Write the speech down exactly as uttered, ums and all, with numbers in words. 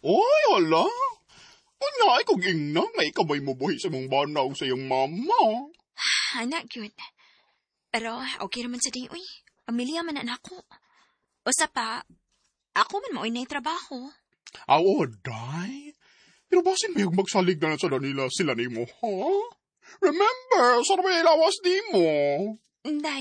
Oy, hala. Kanya ay kong ingna, nga ikabay mo buhi sa mong banaw sa iyong mama. Anak, cute. Pero okay naman sa di, uy. Pamilya man anak ko. Usa pa, ako man mo inay trabaho. Awo, day. Pero basin may magsalig na sa nila sila ni mo, ha? Remember, sa may lawas di mo. Day,